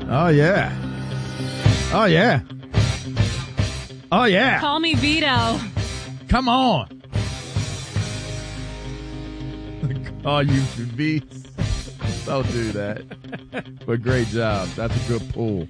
Oh, yeah. Oh, yeah. Oh, yeah. Call me Vito. Come on. Oh, you beats. Don't do that. But great job. That's a good pull.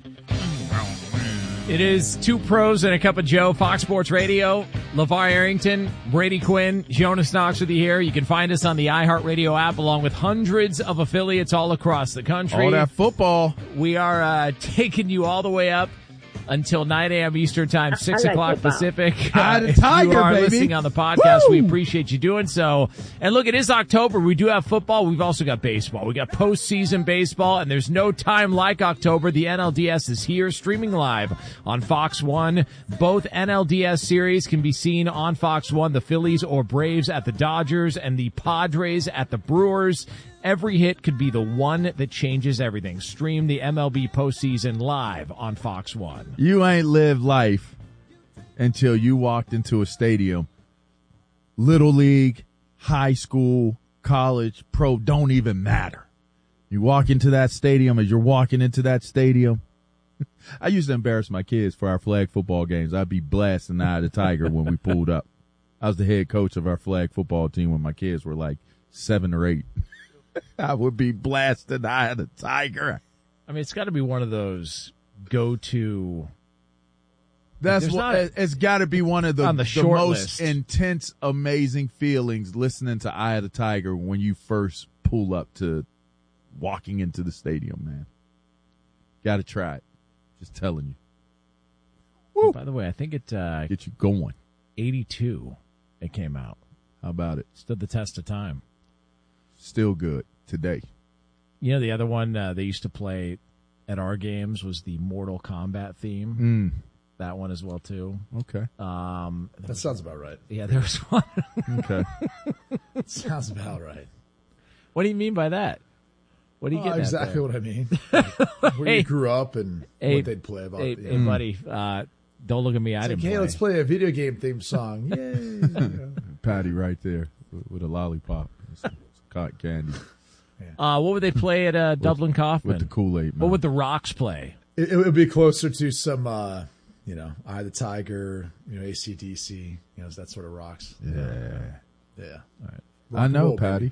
It is Two Pros and a Cup of Joe, Fox Sports Radio. LeVar Arrington, Brady Quinn, Jonas Knox with you here. You can find us on the iHeartRadio app along with hundreds of affiliates all across the country. All that football. We are taking you all the way up until 9 a.m. Eastern Time, 6 o'clock Pacific. If you are listening on the podcast, we appreciate you doing so. And look, it is October. We do have football. We've also got baseball. We got postseason baseball, and there's no time like October. The NLDS is here, streaming live on Fox 1. Both NLDS series can be seen on Fox 1. The Phillies or Braves at the Dodgers, and the Padres at the Brewers. Every hit could be the one that changes everything. Stream the MLB postseason live on Fox 1. You ain't lived life until you walked into a stadium. Little league, high school, college, pro, don't even matter. You walk into that stadium, as you're walking into that stadium. I used to embarrass my kids for our flag football games. I'd be blasting the Eye of the Tiger when we pulled up. I was the head coach of our flag football team when my kids were like 7 or 8. I would be blasting the Eye of the Tiger. I mean, it's got to be one of those go-to. That's what it's got to be one of the most list. Intense, amazing feelings listening to Eye of the Tiger when you first pull up to walking into the stadium, man. Got to try it. Just telling you. Woo. By the way, I think it get you going. 82, it came out. How about it? Stood the test of time. Still good today. You know, the other one they used to play at our games was the Mortal Kombat theme. That one as well, too. Okay. That sounds about right. Yeah, there was one. Okay. Sounds about right. What do you mean by that? What do you get exactly what I mean. Where you grew up and what they'd play about. Hey, buddy, don't look at me. I didn't play. Hey, let's play a video game theme song. Yay. Patty right there with a lollipop. Cotton candy. Yeah. What would they play at Dublin Kaufman? With the Kool-Aid, man. What would the Rocks play? It would be closer to some, Eye of the Tiger, AC/DC, that sort of rocks. Yeah. Yeah. All right. I know, roll, Patty.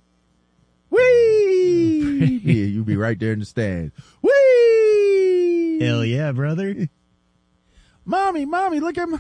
Whee! Yeah, you'll be right there in the stand. Whee! Hell yeah, brother. Mommy, look at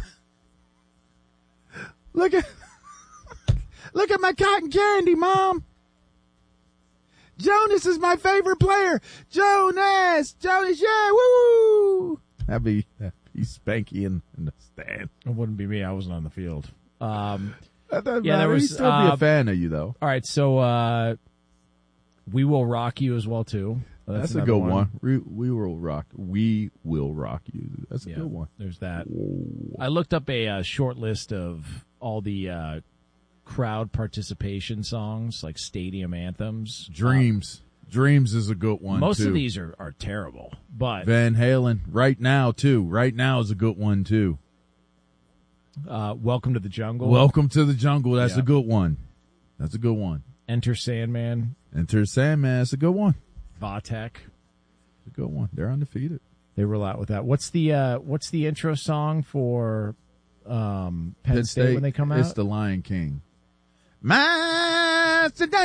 my cotton candy, Mom. Jonas is my favorite player. Jonas, yeah, woo! That'd be Spanky in the stand. It wouldn't be me. I wasn't on the field. He'd still be a fan of you, though. All right, so We Will Rock You as well, too. That's a good one. We will rock. We will rock you. That's a good one. There's that. Whoa. I looked up a short list of all the crowd participation songs, like stadium anthems. Dreams is a good one. Most too. of these are terrible, but Van Halen right now is a good one too. Welcome to the Jungle. Welcome to the Jungle. That's a good one. That's a good one. Enter Sandman. That's a good one. Vatek. It's a good one. They're undefeated. They roll out with that. What's the intro song for Penn State when they come out? It's the Lion King. I'll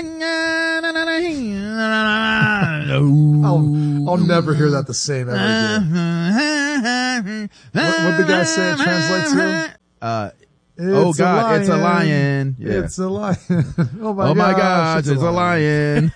never hear that the same ever again. What the guy say it translates to? It's a lion. Yeah. It's a lion. Oh my gosh, it's a lion.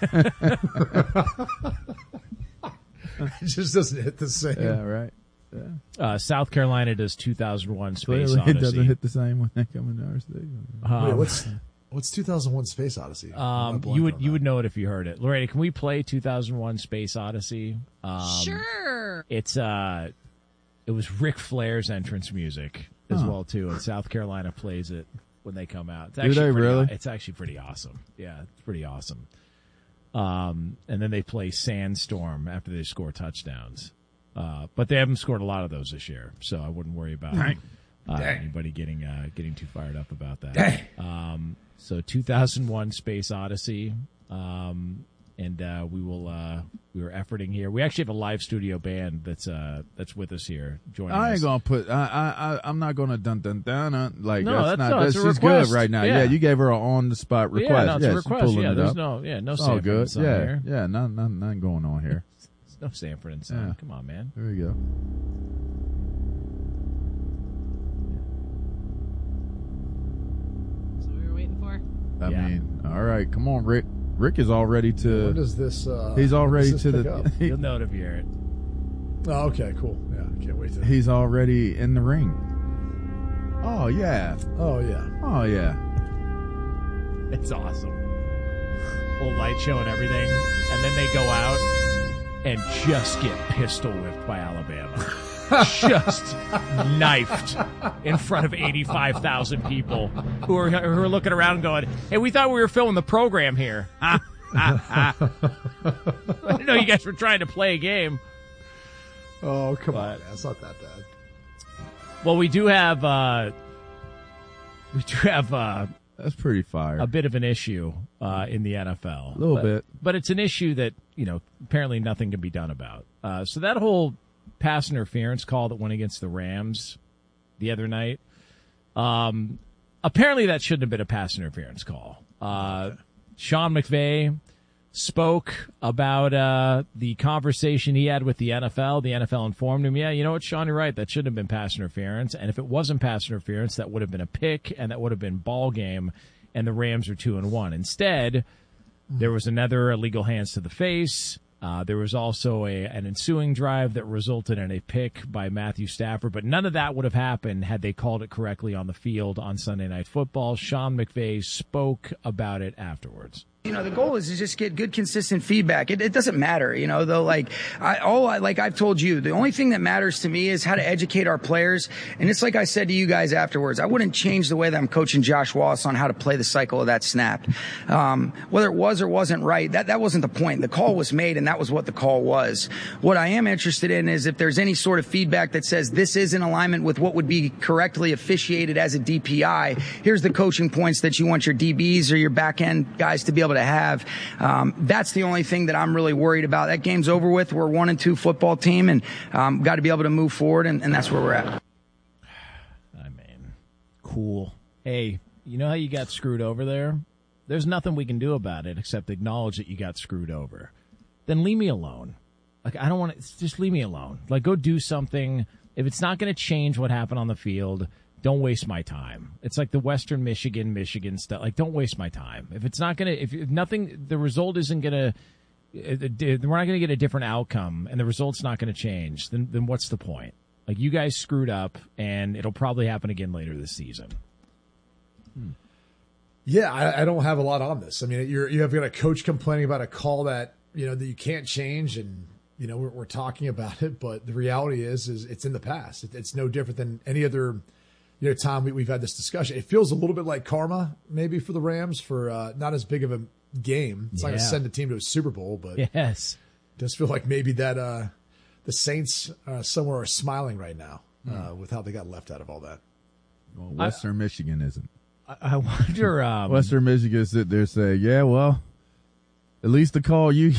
It just doesn't hit the same. Yeah, right. Yeah. South Carolina does 2001 Space Clearly Odyssey. It doesn't hit the same when they come into our stadium. Wait, what's 2001 Space Odyssey? You would know it if you heard it. Loretta, can we play 2001 Space Odyssey? Sure. It was Ric Flair's entrance music as well too, and South Carolina plays it when they come out. It's actually really? It's actually pretty awesome. Yeah, it's pretty awesome. And then they play Sandstorm after they score touchdowns. But they haven't scored a lot of those this year, so I wouldn't worry about anybody getting too fired up about that. So 2001 Space Odyssey. And and we were efforting here. We actually have a live studio band that's with us here joining us. I ain't gonna put. I'm not gonna dun like no, that's not. no, That's a she's request. good right now. Yeah. You gave her an on the spot request. Yeah, no, it's a request. She's pulling it there's up. no It's all Sanford good. and Son Yeah, here. yeah. Nothing going on here. No Sanford and Son. Yeah. Come on, man. There we go. That's what we were waiting for. I Yeah. mean, all right, come on, Rick. Rick is all ready to. When does this? He's all when ready does to this pick up? You'll know it if you hear it. Oh, okay, cool. Yeah, I can't wait to. He's already in the ring. Oh yeah. Oh yeah. Oh yeah. It's awesome. Whole light show and everything, and then they go out and just get pistol whipped by Alabama. Just knifed in front of 85,000 people who are looking around going, hey, we thought we were filming the program here. I didn't know you guys were trying to play a game. Oh come on, But- man. It's not that bad. Well, we do have That's pretty fire. a bit of an issue in the NFL. A little bit. But it's an issue that, apparently nothing can be done about. So that whole pass interference call that went against the Rams the other night, apparently that shouldn't have been a pass interference call. Sean McVay spoke about the conversation he had with the NFL. The NFL informed him, yeah, you know what, Sean, you're right. That shouldn't have been pass interference. And if it wasn't pass interference, that would have been a pick, and that would have been ball game, and the Rams are 2-1. Instead, there was another illegal hands to the face. There was also an ensuing drive that resulted in a pick by Matthew Stafford, but none of that would have happened had they called it correctly on the field on Sunday Night Football. Sean McVay spoke about it afterwards. The goal is to just get good, consistent feedback. It doesn't matter, though, like I've told you, the only thing that matters to me is how to educate our players. And it's like I said to you guys afterwards, I wouldn't change the way that I'm coaching Josh Wallace on how to play the cycle of that snap. Whether it was or wasn't right, that wasn't the point. The call was made, and that was what the call was. What I am interested in is if there's any sort of feedback that says this is in alignment with what would be correctly officiated as a DPI, here's the coaching points that you want your DBs or your back end guys to be able to have. That's the only thing that I'm really worried about. That game's over with. We're 1-2 football team, and got to be able to move forward, and that's where we're at. I mean, cool. Hey, you know how you got screwed over there? There's nothing we can do about it except acknowledge that you got screwed over. Then leave me alone. Like, I don't want to, just leave me alone. Like, go do something. If it's not going to change what happened on the field, don't waste my time. It's like the Western Michigan stuff. Like, don't waste my time. If it's not going to, if nothing, the result isn't going to, we're not going to get a different outcome and the result's not going to change, then what's the point? Like, you guys screwed up, and it'll probably happen again later this season. Yeah, I don't have a lot on this. I mean, you have got a coach complaining about a call that that you can't change, and we're talking about it, but the reality is it's in the past. It's no different than any other time we've had this discussion. It feels a little bit like karma, maybe, for the Rams for not as big of a game. It's not going to send the team to a Super Bowl, but yes, it does feel like maybe that the Saints somewhere are smiling right now with how they got left out of all that. Well, Western Michigan isn't. I wonder. Western Michigan sit there saying, "Yeah, well, at least the call you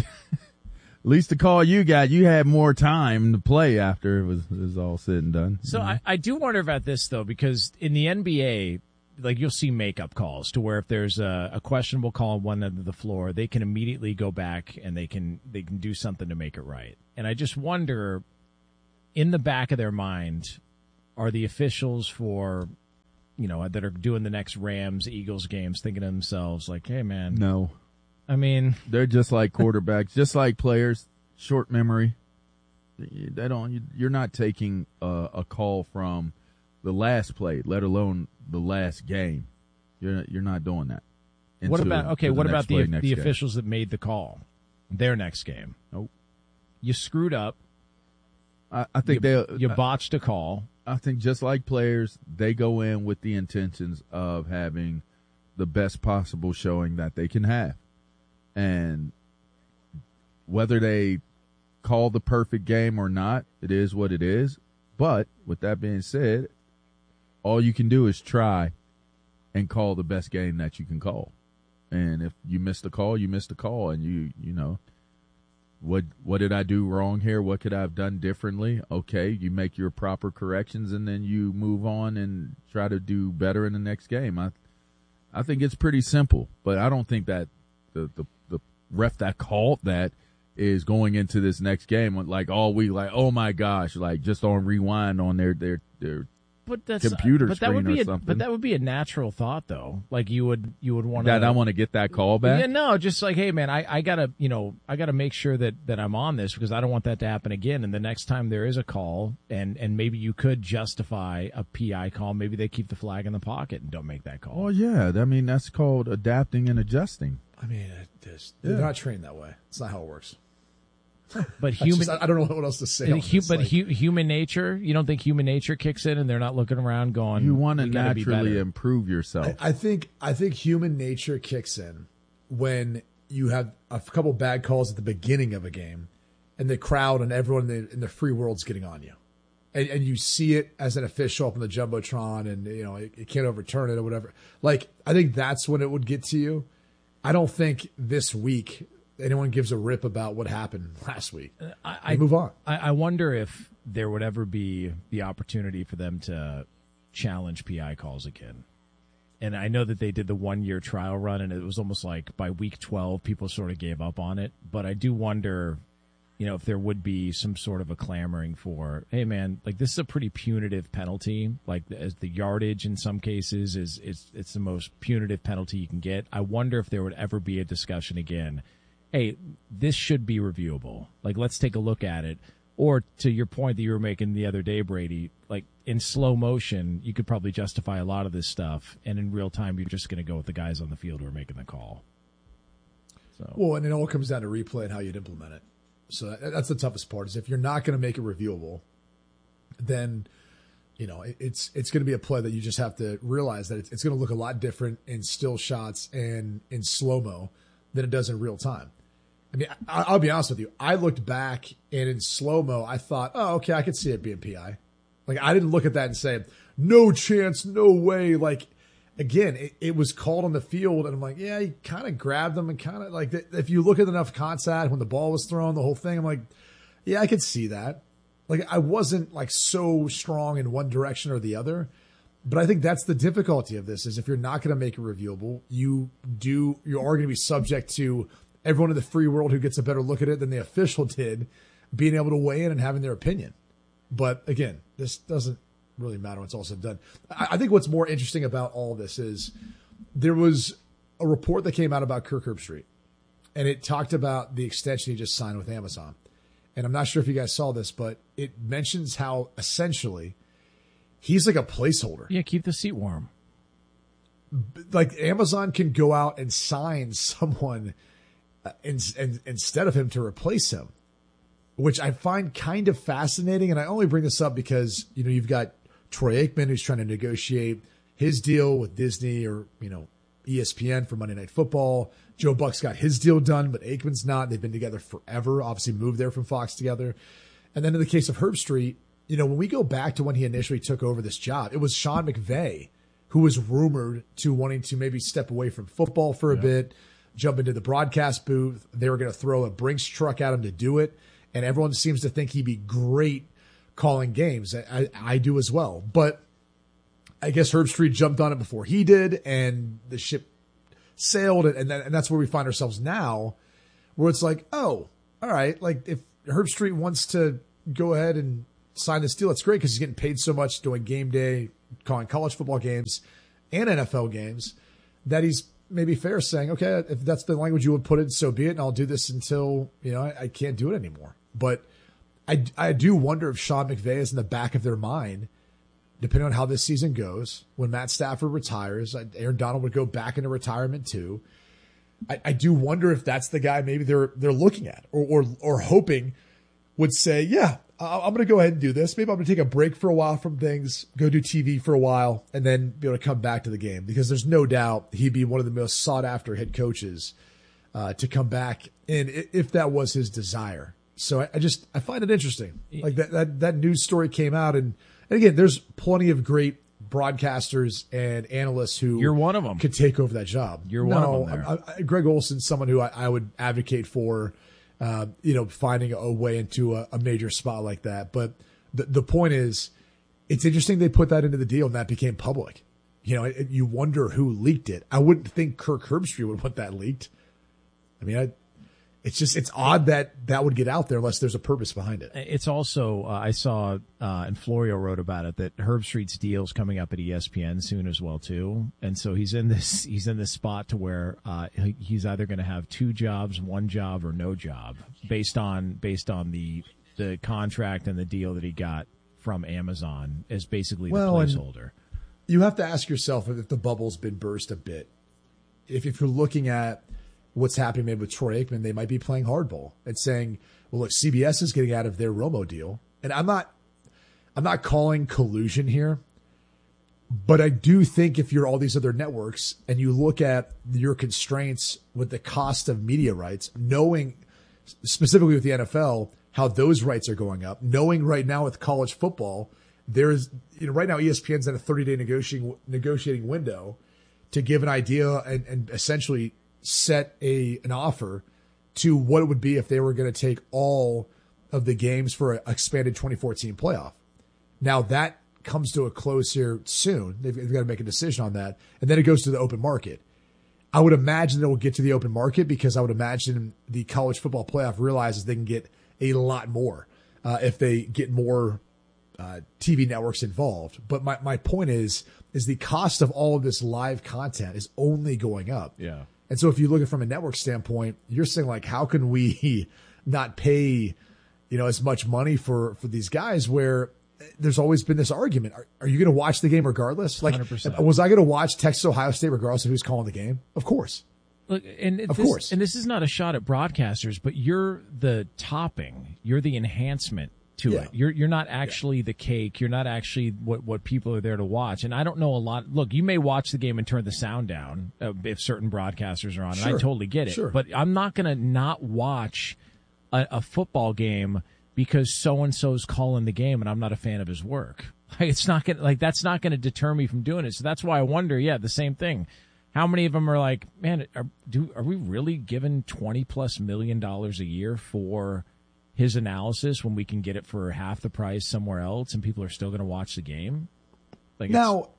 got, you had more time to play after it was all said and done." So I do wonder about this, though, because in the NBA, like, you'll see makeup calls to where if there's a questionable call on one end of the floor, they can immediately go back and they can do something to make it right. And I just wonder, in the back of their mind, are the officials for that are doing the next Rams Eagles games thinking to themselves like, "Hey, man, No, I mean, they're just like quarterbacks, just like players, short memory. They don't. You're not taking a call from the last play, let alone the last game. You're not doing that. what about the game. officials that made the call, their next game? Nope. You screwed up. I think You botched a call. I think just like players, they go in with the intentions of having the best possible showing that they can have. And whether they call the perfect game or not, it is what it is. But with that being said, all you can do is try and call the best game that you can call. And if you missed the call, you missed the call. And you know, what did I do wrong here? What could I have done differently? Okay, you make your proper corrections, and then you move on and try to do better in the next game. I think it's pretty simple, but I don't think that the ref that called that is going into this next game like all week, like, oh my gosh, like just on rewind on their computer screen or something. But that would be a natural thought, though. Like you would want to. That I want to get that call back. Yeah, no, just like, hey man, I gotta make sure that I'm on this because I don't want that to happen again. And the next time there is a call, and maybe you could justify a PI call, maybe they keep the flag in the pocket and don't make that call. Oh yeah, I mean that's called adapting and adjusting. I mean, they're not trained that way. It's not how it works. But human, I don't know what else to say. Human nature, you don't think human nature kicks in and they're not looking around going, you want to naturally improve yourself. I think human nature kicks in when you have a couple bad calls at the beginning of a game and the crowd and everyone in the free world's getting on you. And you see it as an official up on the Jumbotron and, you know, you can't overturn it or whatever. Like, I think that's when it would get to you. I don't think this week anyone gives a rip about what happened last week. I move on. I wonder if there would ever be the opportunity for them to challenge PI calls again. And I know that they did the 1-year trial run, and it was almost like by week 12, people sort of gave up on it. But I do wonder, you know, if there would be some sort of a clamoring for, hey man, like this is a pretty punitive penalty. Like as the yardage in some cases it's the most punitive penalty you can get. I wonder if there would ever be a discussion again. Hey, this should be reviewable. Like, let's take a look at it. Or to your point that you were making the other day, Brady, like in slow motion, you could probably justify a lot of this stuff. And in real time, you're just going to go with the guys on the field who are making the call. So, well, and it all comes down to replay and how you'd implement it. So that's the toughest part is if you're not going to make it reviewable, then, you know, it's going to be a play that you just have to realize that it's going to look a lot different in still shots and in slow-mo than it does in real time. I mean, I'll be honest with you. I looked back and in slow-mo, I thought, oh, okay, I could see it being PI. Like, I didn't look at that and say, no chance, no way. Like, again, it was called on the field, and I'm like, yeah, he kind of grabbed him and kind of like, if you look at enough contact when the ball was thrown, the whole thing, I'm like, yeah, I could see that. Like, I wasn't like so strong in one direction or the other. But I think that's the difficulty of this is if you're not going to make it reviewable, you are going to be subject to everyone in the free world who gets a better look at it than the official did being able to weigh in and having their opinion. But again, this doesn't really matter when it's all said and done. I think what's more interesting about all this is there was a report that came out about Kirk Herbstreit, and it talked about the extension he just signed with Amazon. And I'm not sure if you guys saw this, but it mentions how essentially he's like a placeholder. Yeah, keep the seat warm. Like Amazon can go out and sign someone instead of him to replace him, which I find kind of fascinating. And I only bring this up because, you know, you've got Troy Aikman who's trying to negotiate his deal with Disney or, you know, ESPN for Monday Night Football. Joe Buck's got his deal done, but Aikman's not. They've been together forever, obviously moved there from Fox together. And then in the case of Herbstreit, you know, when we go back to when he initially took over this job, it was Sean McVay who was rumored to wanting to maybe step away from football for a bit, jump into the broadcast booth. They were going to throw a Brinks truck at him to do it. And everyone seems to think he'd be great calling games. I do as well. But I guess Herbstreit jumped on it before he did, and the ship sailed. And that's where we find ourselves now, where it's like, oh, all right, like if Herbstreit wants to go ahead and sign this deal, it's great because he's getting paid so much doing game day, calling college football games and NFL games, that he's maybe fair saying, okay, if that's the language you would put it, so be it, and I'll do this until, you know, I can't do it anymore. But I do wonder if Sean McVay is in the back of their mind, depending on how this season goes, when Matt Stafford retires, Aaron Donald would go back into retirement too. I do wonder if that's the guy maybe they're looking at or hoping would say, yeah, I'm going to go ahead and do this. Maybe I'm going to take a break for a while from things, go do TV for a while, and then be able to come back to the game, because there's no doubt he'd be one of the most sought after head coaches to come back in if that was his desire. So I find it interesting. Like that news story came out, and again, there's plenty of great broadcasters and analysts who You're one of them. could take over that job. You're one of them there. Greg Olson's someone who I would advocate for, finding a way into a major spot like that. But the point is, it's interesting they put that into the deal and that became public. You wonder who leaked it. I wouldn't think Kirk Herbstreit would want that leaked. I mean, it's odd that would get out there unless there's a purpose behind it. It's also, I saw, and Florio wrote about it, that Herbstreit's deal's coming up at ESPN soon as well too. And so he's in this spot to where, he's either going to have 2 jobs, 1 job, or no job based on the contract and the deal that he got from Amazon as basically the placeholder. You have to ask yourself if the bubble's been burst a bit. If you're looking at what's happening maybe with Troy Aikman, they might be playing hardball and saying, well, look, CBS is getting out of their Romo deal. And I'm not calling collusion here, but I do think if you're all these other networks and you look at your constraints with the cost of media rights, knowing specifically with the NFL, how those rights are going up, knowing right now with college football, there's, right now ESPN's in a 30-day negotiating window to give an idea and essentially set an offer to what it would be if they were going to take all of the games for an expanded 2014 playoff. Now that comes to a close here soon. They've got to make a decision on that. And then it goes to the open market. I would imagine that it will get to the open market because I would imagine the college football playoff realizes they can get a lot more if they get more TV networks involved. But my point is the cost of all of this live content is only going up. Yeah. And so if you look at it from a network standpoint, you're saying like, how can we not pay, as much money for these guys where there's always been this argument. Are you going to watch the game regardless? Like, 100%. Was I going to watch Texas Ohio State regardless of who's calling the game? Of course. Look, of course. And this is not a shot at broadcasters, but you're the topping. You're the enhancement to it. You're not actually the cake. You're not actually what people are there to watch. And I don't know a lot. Look, you may watch the game and turn the sound down if certain broadcasters are on, and I totally get it. Sure. But I'm not going to not watch a football game because so-and-so's calling the game and I'm not a fan of his work. It's not going that's not going to deter me from doing it. So that's why I wonder, the same thing. How many of them are like, man, are we really giving $20+ million a year for his analysis when we can get it for half the price somewhere else and people are still going to watch the game? Now,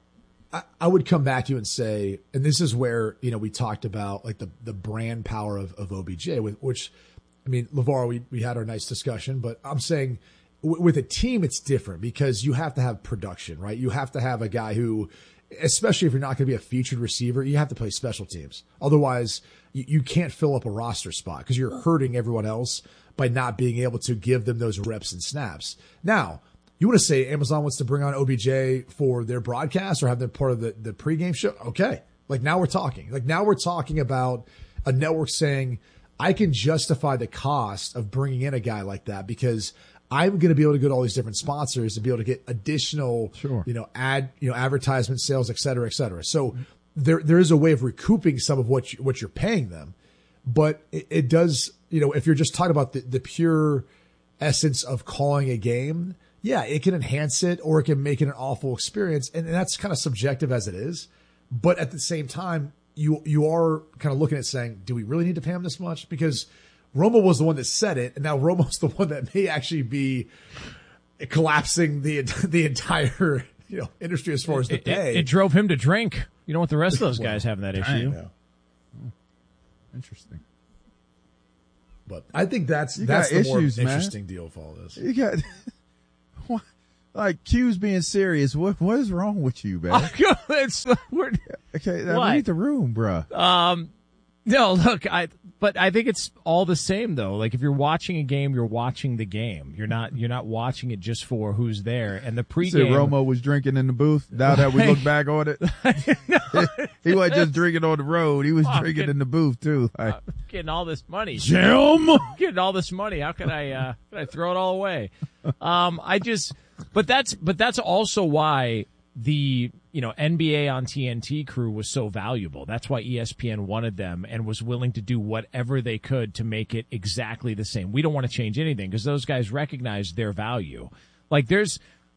I would come back to you and say, and this is where, we talked about like the brand power of OBJ, which, I mean, LeVar, we had our nice discussion, but I'm saying with a team, it's different because you have to have production, right? You have to have a guy who, especially if you're not going to be a featured receiver, you have to play special teams. Otherwise, you can't fill up a roster spot because you're hurting everyone else by not being able to give them those reps and snaps. Now, you want to say Amazon wants to bring on OBJ for their broadcast or have them part of the pregame show? Okay. Now we're talking. Now we're talking about a network saying, I can justify the cost of bringing in a guy like that because I'm going to be able to go to all these different sponsors and be able to get additional, advertisement sales, et cetera, et cetera. So there is a way of recouping some of what you're paying them, but it does, if you're just talking about the pure essence of calling a game, it can enhance it or it can make it an awful experience. And that's kind of subjective as it is. But at the same time, you are kind of looking at saying, do we really need to pay him this much? Because Romo was the one that said it, and now Romo's the one that may actually be collapsing the entire industry as far as the pay. It drove him to drink. You know what the rest of those guys having that issue. Interesting. But I think that's the more interesting deal of all this. You got like Q's being serious. What is wrong with you, man? Okay, read the room, bruh. No, look, but I think it's all the same though. Like if you're watching a game, you're watching the game. You're not watching it just for who's there. And the pregame. You said Romo was drinking in the booth. Now that we look back on it, he wasn't just drinking on the road. He was drinking in the booth too. Getting all this money, Jim. Getting all this money. How can I throw it all away? But that's also why the NBA on TNT crew was so valuable. That's why ESPN wanted them and was willing to do whatever they could to make it exactly the same. We don't want to change anything because those guys recognize their value. Like there's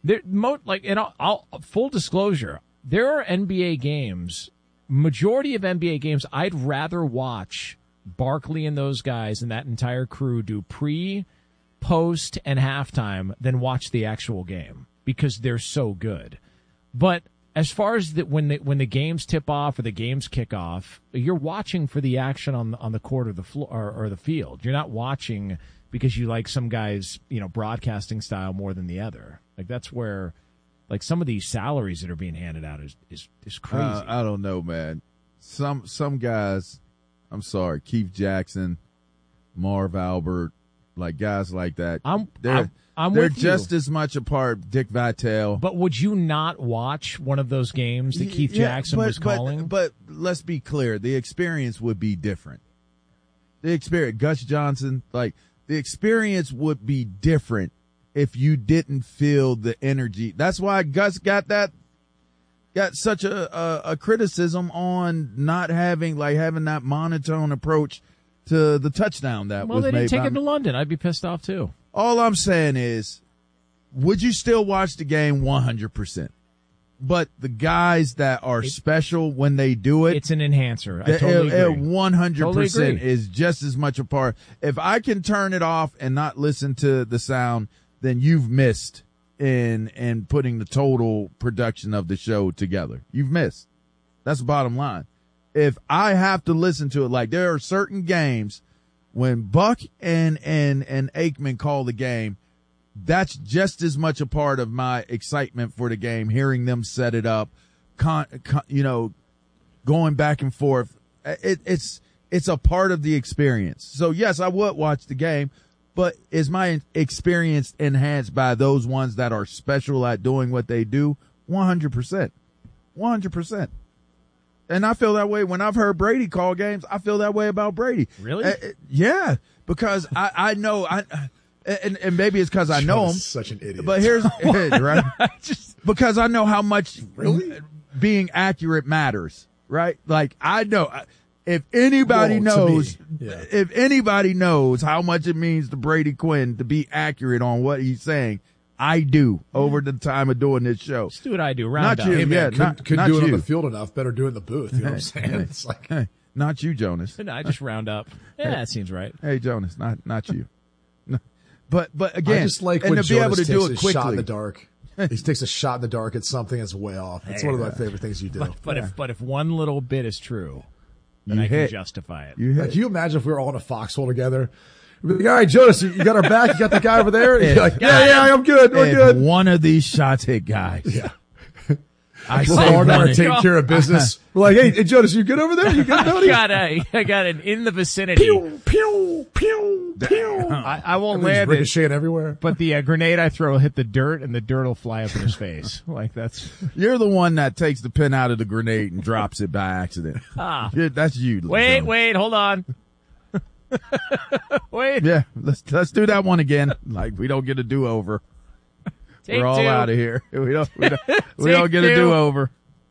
Full disclosure, there are NBA games, majority of NBA games, I'd rather watch Barkley and those guys and that entire crew do pre, post, and halftime than watch the actual game because they're so good. But as far as when the games tip off or the games kick off, you're watching for the action on the court or the floor or the field. You're not watching because you like some guy's, broadcasting style more than the other. Like that's where, like some of these salaries that are being handed out is crazy. I don't know, man. Some guys, I'm sorry, Keith Jackson, Marv Albert, like guys like that. They're just as much a part. Dick Vitale. But would you not watch one of those games that Keith Jackson was calling? But let's be clear, the experience would be different. The experience, Gus Johnson, like the experience would be different if you didn't feel the energy. That's why Gus got such a criticism on not having that monotone approach to the touchdown that was made. Well, they didn't take him to London. I'd be pissed off too. All I'm saying is, would you still watch the game 100%? But the guys that are special when they do it, it's an enhancer. I totally agree. 100% is just as much a part. If I can turn it off and not listen to the sound, then you've missed in putting the total production of the show together. You've missed. That's the bottom line. If I have to listen to it, like there are certain games when Buck and Aikman call the game, that's just as much a part of my excitement for the game, hearing them set it up, going back and forth. It's a part of the experience. So yes, I would watch the game, but is my experience enhanced by those ones that are special at doing what they do? 100%. 100%. And I feel that way when I've heard Brady call games. I feel that way about Brady. Really? Yeah, because I know and maybe it's because I know him. Such an idiot. But here's right. Because I know how much being accurate matters, right? Like I know if anybody knows how much it means to Brady Quinn to be accurate on what he's saying, I do over the time of doing this show. Just do what I do. Round not you. Hey, man, couldn't not do it you. on the field enough. Better do it in the booth. You know what I'm saying? It's like, not you, Jonas. No, I just round up. Yeah, that seems right. Hey, Jonas, not you. But again, I just like and when to be able Jonas to do takes it a quickly. shot in the dark. He takes a shot in the dark at something that's way off. It's one of my favorite things you do. But if one little bit is true, then I can justify it. Like, can you imagine if we were all in a foxhole together? We'd be like, all right, Jonas, you got our back. You got the guy over there. You're like, yeah, I'm good. We're good. One of these shots hit guys. Yeah. I We're hard to take care of business. We're like, hey, Jonas, you good over there? You good, buddy? I got an in the vicinity. Pew, pew, pew, pew. I won't Everything's land it, ricocheting everywhere. but the grenade I throw will hit the dirt, and the dirt will fly up in his face. Like that's. You're the one that takes the pin out of the grenade and drops it by accident. That's you. Wait, hold on. Wait. Yeah, let's do that one again. Like we don't get a do-over. We're all out of here. We don't get a do-over.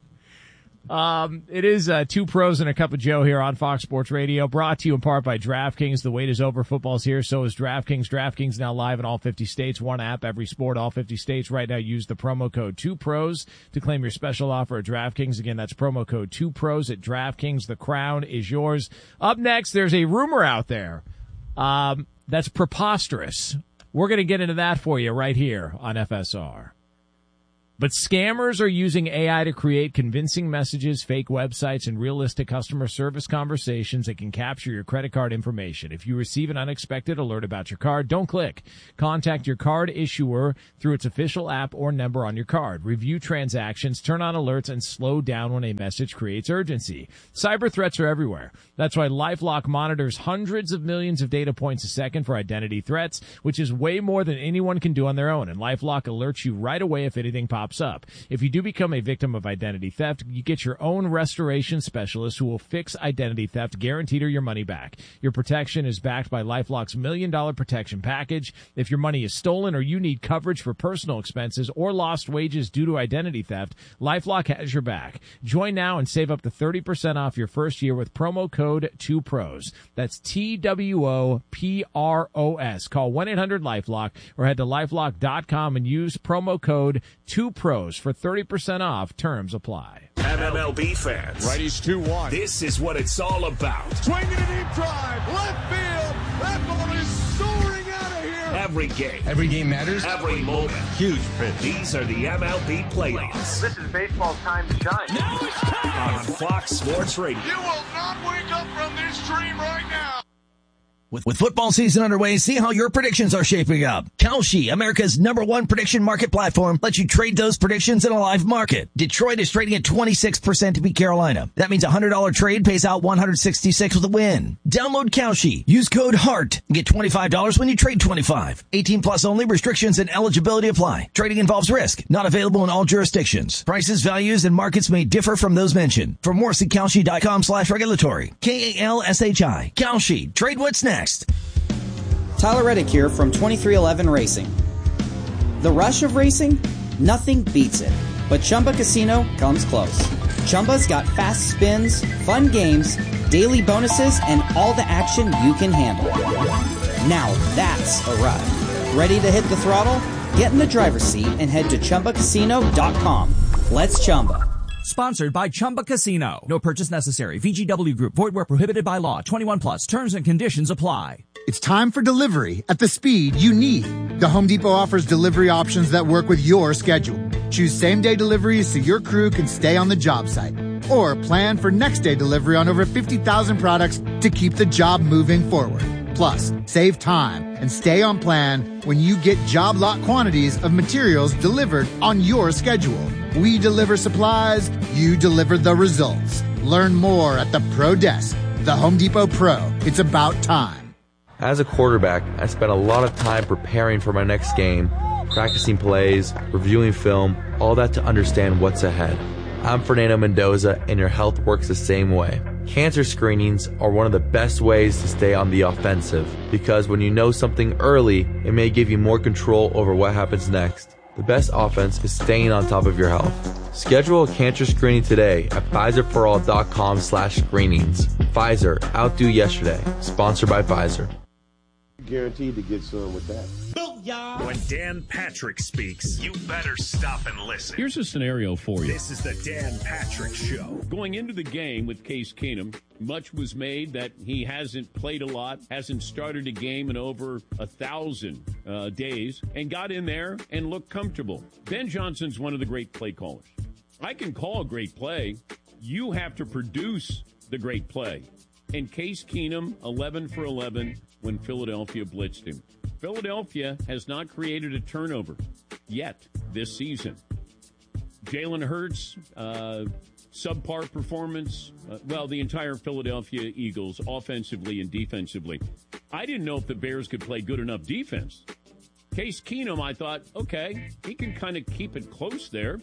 It is Two Pros and a Cup of Joe here on Fox Sports Radio, brought to you in part by DraftKings. The wait is over. Football's here. So is DraftKings. DraftKings now live in all 50 states. One app, every sport, all 50 states. Right now, use the promo code 2Pros to claim your special offer at DraftKings. Again, that's promo code 2Pros at DraftKings. The crown is yours. Up next, there's a rumor out there that's preposterous. We're going to get into that for you right here on FSR. But scammers are using AI to create convincing messages, fake websites, and realistic customer service conversations that can capture your credit card information. If you receive an unexpected alert about your card, don't click. Contact your card issuer through its official app or number on your card. Review transactions, turn on alerts, and slow down when a message creates urgency. Cyber threats are everywhere. That's why LifeLock monitors hundreds of millions of data points a second for identity threats, which is way more than anyone can do on their own. And LifeLock alerts you right away if anything pops pops up. If you do become a victim of identity theft, you get your own restoration specialist who will fix identity theft, guaranteed or your money back. Your protection is backed by LifeLock's $1 Million Protection Package. If your money is stolen or you need coverage for personal expenses or lost wages due to identity theft, LifeLock has your back. Join now and save up to 30% off your first year with promo code 2pros. That's TWOPROS. Call 1-800-LifeLock or head to LifeLock.com and use promo code 2pros for 30% off. Terms apply. MLB fans. Righty's 2-1. This is what it's all about. Swinging a deep drive. Left field. That ball is soaring out of here. Every game. Every game matters. Every moment. Huge pitch. These are the MLB playoffs. This is baseball's time to shine. Now it's time on Fox Sports Radio. You will not wake up from this dream right now. With football season underway, see how your predictions are shaping up. Kalshi, America's #1 prediction market platform, lets you trade those predictions in a live market. Detroit is trading at 26% to beat Carolina. That means a $100 trade pays out $166 with a win. Download Kalshi. Use code HEART and get $25 when you trade 25. 18 plus only. Restrictions and eligibility apply. Trading involves risk. Not available in all jurisdictions. Prices, values, and markets may differ from those mentioned. For more, see Kalshi.com/regulatory. KALSHI. Kalshi. Trade what's next. Tyler Reddick here from 2311 Racing. The rush of racing? Nothing beats it. But Chumba Casino comes close. Chumba's got fast spins, fun games, daily bonuses, and all the action you can handle. Now that's a ride. Ready to hit the throttle? Get in the driver's seat and head to ChumbaCasino.com. Let's Chumba. Sponsored by Chumba Casino. No purchase necessary. VGW Group. Void where prohibited by law. 21 plus. Terms and conditions apply. It's time for delivery at the speed you need. The Home Depot offers delivery options that work with your schedule. Choose same-day deliveries so your crew can stay on the job site. Or plan for next-day delivery on over 50,000 products to keep the job moving forward. Plus, save time and stay on plan when you get job lot quantities of materials delivered on your schedule. We deliver supplies, you deliver the results. Learn more at the Pro Desk. The Home Depot Pro. It's about time. As a quarterback, I spent a lot of time preparing for my next game, practicing plays, reviewing film, all that to understand what's ahead. I'm Fernando Mendoza, and your health works the same way. Cancer screenings are one of the best ways to stay on the offensive, because when you know something early, it may give you more control over what happens next. The best offense is staying on top of your health. Schedule a cancer screening today at PfizerForAll.com/screenings. Pfizer, outdo yesterday. Sponsored by Pfizer. Guaranteed to get some with that. When Dan Patrick speaks, you better stop and listen. Here's a scenario for you. This is the Dan Patrick Show. Going into the game with Case Keenum, much was made that he hasn't played a lot, hasn't started a game in over 1,000 days, and got in there and looked comfortable. Ben Johnson's one of the great play callers. I can call a great play. You have to produce the great play. And Case Keenum, 11 for 11 when Philadelphia blitzed him. Philadelphia has not created a turnover yet this season. Jalen Hurts, subpar performance. The entire Philadelphia Eagles, offensively and defensively. I didn't know if the Bears could play good enough defense. Case Keenum, I thought, okay, he can kind of keep it close there.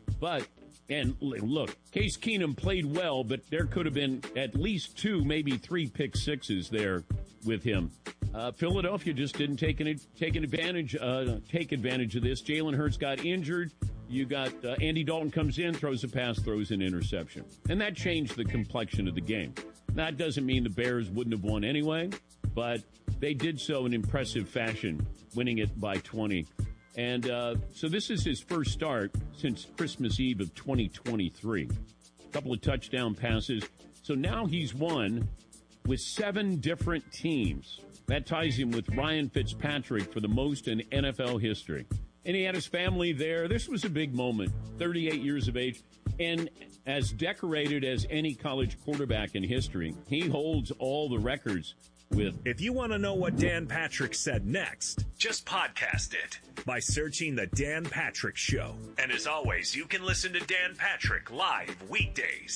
And look, Case Keenum played well, but there could have been at least 2, maybe 3 pick sixes there with him. Philadelphia just didn't take advantage of this. Jalen Hurts got injured. You got Andy Dalton comes in, throws a pass, throws an interception. And that changed the complexion of the game. That doesn't mean the Bears wouldn't have won anyway, but they did so in impressive fashion, winning it by 20. And so this is his first start since Christmas Eve of 2023. A couple of touchdown passes. So now he's won with 7 different teams. That ties him with Ryan Fitzpatrick for the most in NFL history. And he had his family there. This was a big moment, 38 years of age. And as decorated as any college quarterback in history, he holds all the records with. If you want to know what Dan Patrick said next, just podcast it by searching The Dan Patrick Show. And as always, you can listen to Dan Patrick live weekdays